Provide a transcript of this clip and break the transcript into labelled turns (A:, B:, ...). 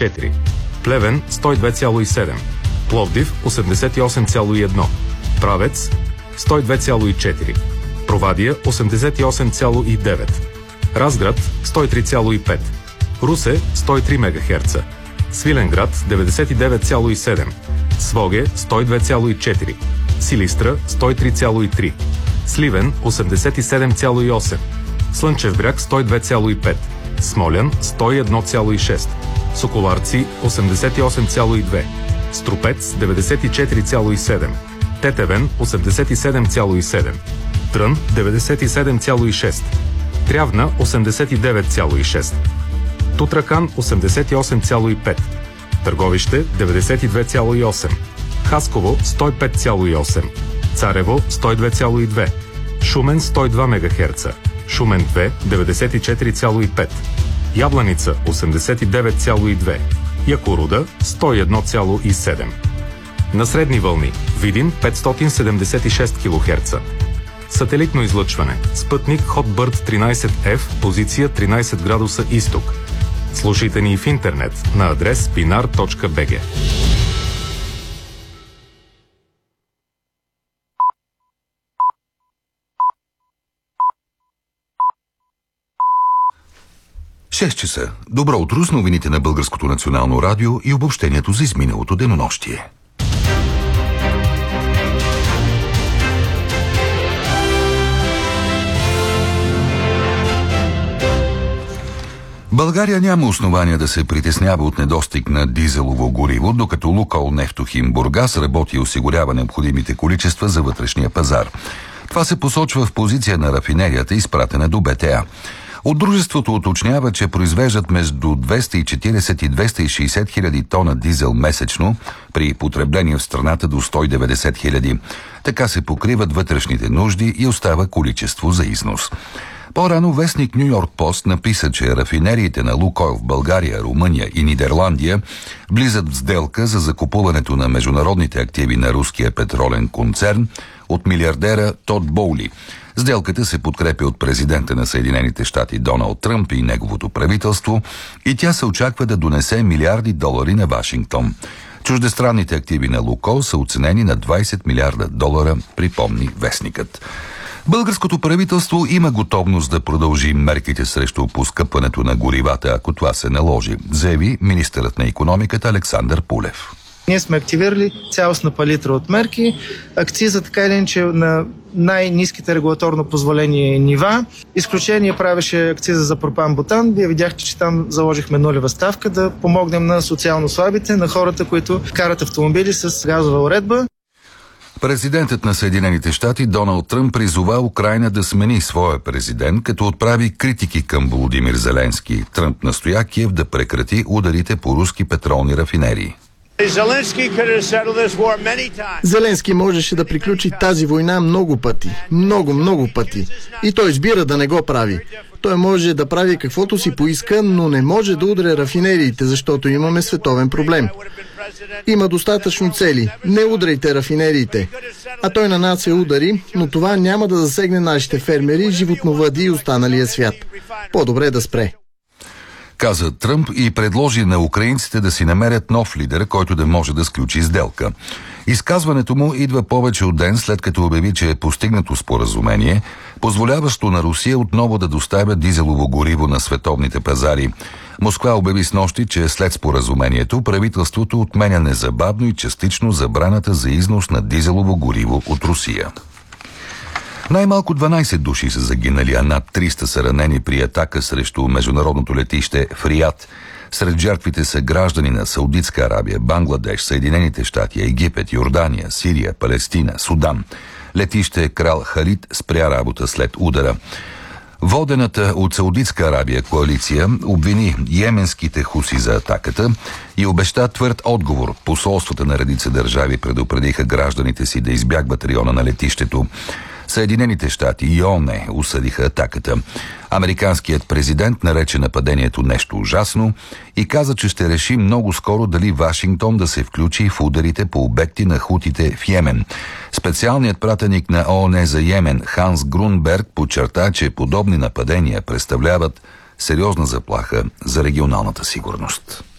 A: 102,4, Плевен 102,7, Пловдив 88,1, Правец 102,4, Провадия 88,9, Разград 103,5, Русе 103 МГц, Свиленград 99,7, Своге 102,4, Силистра 103,3, Сливен 87,8, Слънчев бряг 102,5, Смолян 101,6, Соколарци 88,2, Струпец 94,7, Тетевен 87,7, Трън 97,6, Трявна 89,6, Тутракан 88,5, Търговище 92,8, Хасково 105,8, Царево 102,2, Шумен 102 МГц, Шумен 2 94,5, Ябланица 89,2, Якоруда 101,7. На средни вълни Видин 576 кГц. Сателитно излъчване. Спътник Hotbird 13F, позиция 13 градуса изток. Слушайте ни в интернет на адрес pinar.bg.
B: Шест часа. Добро утро с новините на Българското национално радио и обобщението за изминалото денонощие. България няма основания да се притеснява от недостиг на дизелово гориво, докато Лукойл Нефтохим Бургас работи и осигурява необходимите количества за вътрешния пазар. Това се посочва в позиция на рафинерията, изпратена до БТА. От дружеството уточнява, че произвеждат между 240 и 260 хиляди тона дизел месечно при потребление в страната до 190 хиляди. Така се покриват вътрешните нужди и остава количество за износ. По-рано вестник Ню Йорк Пост написа, че рафинериите на Лукойл в България, Румъния и Нидерландия влизат в сделка за закупуването на международните активи на руския петролен концерн от милиардера Тод Боули. Сделката се подкрепя от президента на Съединените щати Доналд Тръмп и неговото правителство и тя се очаква да донесе милиарди долари на Вашингтон. Чуждестранните активи на Лукойл са оценени на 20 милиарда долара, припомни вестникът. Българското правителство има готовност да продължи мерките срещу поскъпването на горивата, ако това се наложи, заяви министърът на икономиката Александър Пулев.
C: Ние сме активирали цялостна палитра от мерки. Акциза така или иначе на най-ниските регулаторно позволени нива. Изключение правеше акциза за пропан-бутан. Вие видяхте, че там заложихме нулева ставка да помогнем на социално слабите, на хората, които карат автомобили с газова уредба.
B: Президентът на Съединените щати Доналд Тръмп призова Украйна да смени своя президент, като отправи критики към Володимир Зеленски. Тръмп настоя Киев да прекрати ударите по руски петролни рафинерии.
D: Зеленски можеше да приключи тази война много пъти. Много пъти. И той избира да не го прави. Той може да прави каквото си поиска, но не може да удря рафинериите, защото имаме световен проблем. Има достатъчно цели. Не удряйте рафинериите. А той на нас се удари, но това няма да засегне нашите фермери, животновъди и останалия свят. По-добре да спре.
B: Каза Тръмп и предложи на украинците да си намерят нов лидер, който да може да сключи сделка. Изказването му идва повече от ден след като обяви, че е постигнато споразумение, позволяващо на Русия отново да доставя дизелово гориво на световните пазари. Москва обяви снощи, че след споразумението правителството отменя незабавно и частично забраната за износ на дизелово гориво от Русия. Най-малко 12 души са загинали, а над 300 са ранени при атака срещу международното летище в Риад. Сред жертвите са граждани на Саудитска Арабия, Бангладеш, Съединените щати, Египет, Йордания, Сирия, Палестина, Судан. Летище Крал Халид спря работа след удара. Водената от Саудитска Арабия коалиция обвини йеменските хуси за атаката и обеща твърд отговор. Посолствата на редица държави предупредиха гражданите си да избягват района на летището. Съединените щати и ООН осъдиха атаката. Американският президент нарече нападението нещо ужасно и каза, че ще реши много скоро дали Вашингтон да се включи в ударите по обекти на хутите в Йемен. Специалният пратеник на ООН за Йемен Ханс Грунберг подчерта, че подобни нападения представляват сериозна заплаха за регионалната сигурност.